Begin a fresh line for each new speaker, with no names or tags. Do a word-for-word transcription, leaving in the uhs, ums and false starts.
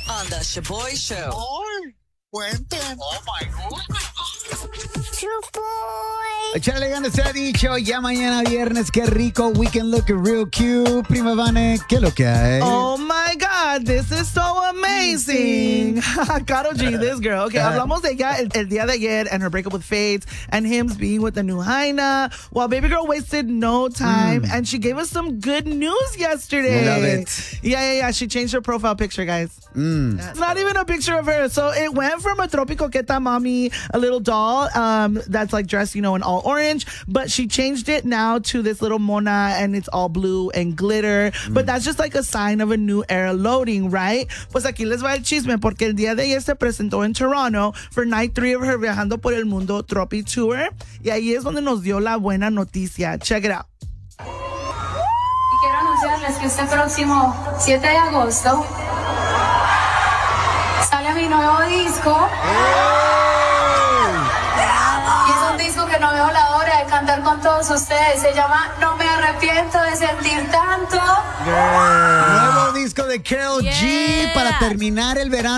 on the Shaboy Show.
¡Ay! Cuenten. Oh my God.
Échale ganas, se ha dicho. Ya mañana viernes, qué rico. Weekend looking real cute. Prima Vane, ¿qué es lo que hay?
Oh my God, this is so amazing. Karol G, this girl. Okay, hablamos de ella el, el día de ayer and her breakup with Faith and him being with the new Hyena. Well, baby girl wasted no time
Mm.
and she gave us some good news yesterday.
Love it.
Yeah, yeah, yeah. She changed her profile picture, guys.
Mm.
It's not even a picture of her. So it went from a Tropico Queta mommy, a little doll um, that's like dressed, you know, in all orange, but she changed it now to this little mona and it's all blue and glitter. Mm. But that's just like a sign of a new era loading, right? Pues aquí les va el chisme porque el día de ayer se presentó en Toronto for night three of her Viajando por el Mundo Tropi Tour. Y ahí es donde nos dio la buena noticia. Check it out.
Y quiero anunciarles que este próximo siete de agosto sale mi nuevo disco. Y es un disco que no veo la hora de cantar con todos ustedes. Se llama No me arrepiento de sentir tanto.
Nuevo disco de Karol G
Yeah.
para terminar el verano.